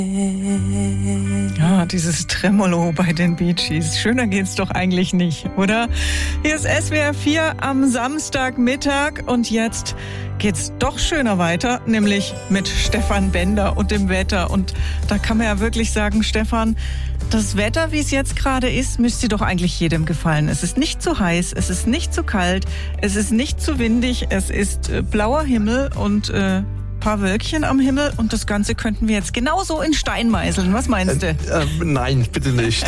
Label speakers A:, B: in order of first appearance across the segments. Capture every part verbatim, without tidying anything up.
A: Ja, dieses Tremolo bei den Bee Gees. Schöner geht's doch eigentlich nicht, oder? Hier ist S W R vier am Samstagmittag und jetzt geht's doch schöner weiter, nämlich mit Stefan Bender und dem Wetter. Und da kann man ja wirklich sagen, Stefan, das Wetter, wie es jetzt gerade ist, müsste doch eigentlich jedem gefallen. Es ist nicht zu heiß, es ist nicht zu kalt, es ist nicht zu windig, es ist äh, blauer Himmel und äh, paar Wölkchen am Himmel und das Ganze könnten wir jetzt genauso in Stein meißeln. Was meinst du?
B: Äh, äh, nein, bitte nicht.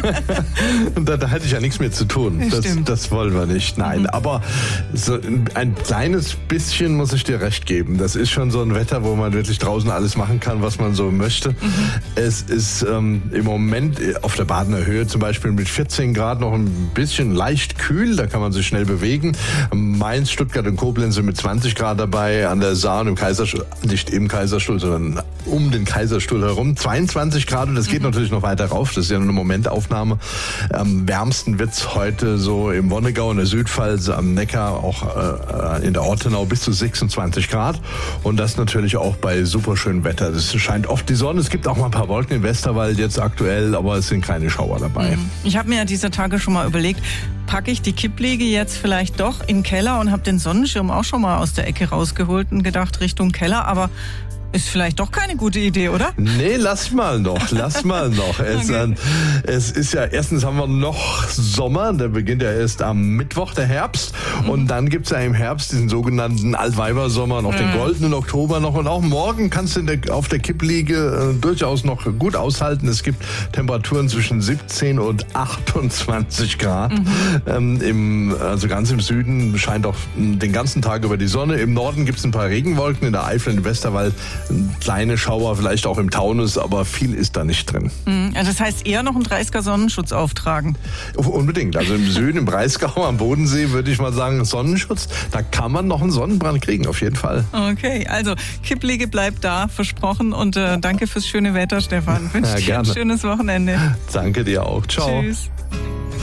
B: da, da hätte ich ja nichts mehr zu tun. Das, das wollen wir nicht. Nein, mhm. aber so ein kleines bisschen muss ich dir recht geben. Das ist schon so ein Wetter, wo man wirklich draußen alles machen kann, was man so möchte. Mhm. Es ist ähm, im Moment auf der Badener Höhe zum Beispiel mit vierzehn Grad noch ein bisschen leicht kühl. Da kann man sich schnell bewegen. Mainz, Stuttgart und Koblenz sind mit zwanzig Grad dabei. An der Saar und im Kaiserstuhl, nicht im Kaiserstuhl, sondern um den Kaiserstuhl herum. zweiundzwanzig Grad und das geht mhm. natürlich noch weiter rauf. Das ist ja nur eine Momentaufnahme. Am wärmsten wird's heute so im Wonnegau, in der Südpfalz, am Neckar, auch äh, in der Ortenau bis zu sechsundzwanzig Grad. Und das natürlich auch bei superschönem Wetter. Es scheint oft die Sonne. Es gibt auch mal ein paar Wolken im Westerwald jetzt aktuell, aber es sind keine Schauer dabei.
A: Mhm. Ich habe mir ja dieser Tage schon mal überlegt, packe ich die Kippliege jetzt vielleicht doch in den Keller und habe den Sonnenschirm auch schon mal aus der Ecke rausgeholt und gedacht Richtung Keller, aber ist vielleicht doch keine gute Idee, oder?
B: Nee, lass mal noch, lass mal noch. Es, okay. äh, es ist ja, erstens haben wir noch Sommer, der beginnt ja erst am Mittwoch, der Herbst. Mhm. Und dann gibt's ja im Herbst diesen sogenannten Altweibersommer, noch mhm. den goldenen Oktober noch. Und auch morgen kannst du in der, auf der Kippliege äh, durchaus noch gut aushalten. Es gibt Temperaturen zwischen siebzehn und achtundzwanzig Grad. Mhm. Ähm, im, also ganz im Süden scheint auch den ganzen Tag über die Sonne. Im Norden gibt's ein paar Regenwolken, in der Eifel, im Westerwald kleine Schauer, vielleicht auch im Taunus, aber viel ist da nicht drin.
A: Also das heißt eher noch einen dreißiger Sonnenschutz auftragen?
B: Unbedingt. Also im Süden, im Breisgau, am Bodensee würde ich mal sagen, Sonnenschutz, da kann man noch einen Sonnenbrand kriegen, auf jeden Fall.
A: Okay, also Kippliege bleibt da, versprochen und äh, danke fürs schöne Wetter, Stefan. Wünsche
B: ja,
A: dir ein schönes Wochenende.
B: Danke dir auch. Ciao.
A: Tschüss.